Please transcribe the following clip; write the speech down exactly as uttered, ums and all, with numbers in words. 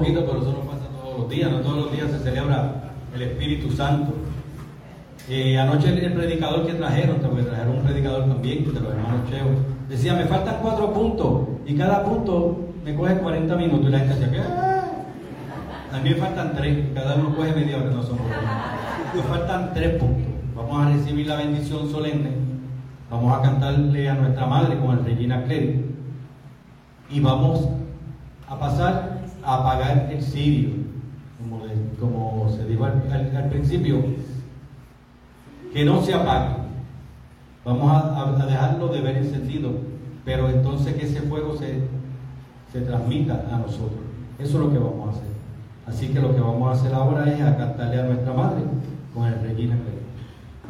poquito, pero eso no pasa todos los días, no todos los días se celebra el Espíritu Santo. Eh, anoche el, el predicador que trajeron, porque trajeron un predicador también, de los hermanos Cheo, decía, me faltan cuatro puntos, y cada punto me coge cuarenta minutos, y la gente decía, ¿qué? A mí me faltan tres, cada uno coge media hora, no son problemas. Me faltan tres puntos. Vamos a recibir la bendición solemne, vamos a cantarle a nuestra madre con el Regina Cleric, y vamos a pasar a apagar el cirio, como, de, como se dijo al, al, al principio, que no se apague. Vamos a, a dejarlo de ver encendido, pero entonces que ese fuego se, se transmita a nosotros. Eso es lo que vamos a hacer. Así que lo que vamos a hacer ahora es a cantarle a nuestra madre con el Regina Cleric.